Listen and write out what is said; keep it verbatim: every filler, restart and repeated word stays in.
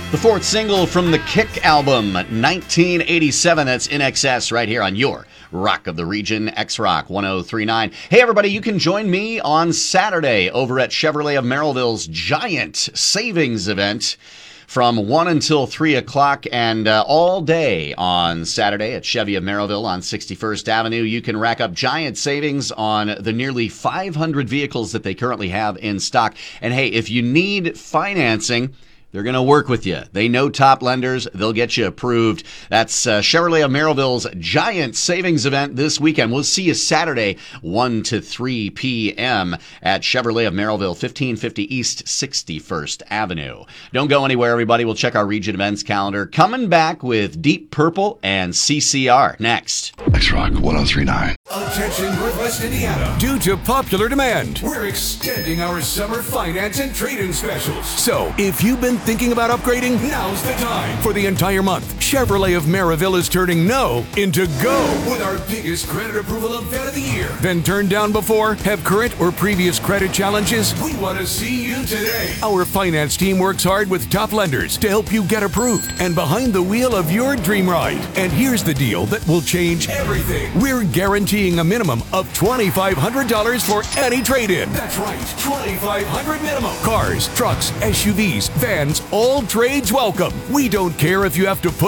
The fourth single from the Kick album, nineteen eighty-seven. That's In Excess right here on your Rock of the Region, X-Rock one oh three point nine. Hey, everybody, you can join me on Saturday over at Chevrolet of Merrillville's giant savings event from one until three o'clock, and uh, all day on Saturday at Chevy of Merrillville on sixty-first Avenue. You can rack up giant savings on the nearly five hundred vehicles that they currently have in stock. And hey, if you need financing, they're going to work with you. They know top lenders. They'll get you approved. That's uh, Chevrolet of Merrillville's giant savings event this weekend. We'll see you Saturday, one to three p.m. at Chevrolet of Merrillville, fifteen fifty East sixty-first Avenue. Don't go anywhere, everybody. We'll check our region events calendar. Coming back with Deep Purple and C C R next. X-Rock one oh three point nine. Attention Northwest Indiana. Due to popular demand, we're extending our summer finance and trade-in specials. So, if you've been thinking about upgrading, now's the time. For the entire month, Chevrolet of Merrillville is turning no into go with our biggest credit approval event of the year. Been turned down before? Have current or previous credit challenges? We want to see you today. Our finance team works hard with top lenders to help you get approved and behind the wheel of your dream ride. And here's the deal that will change everything. We're guaranteeing a minimum of twenty-five hundred dollars for any trade-in. That's right, twenty-five hundred dollars minimum. Cars, trucks, S U Vs, vans, all trades welcome. We don't care if you have to put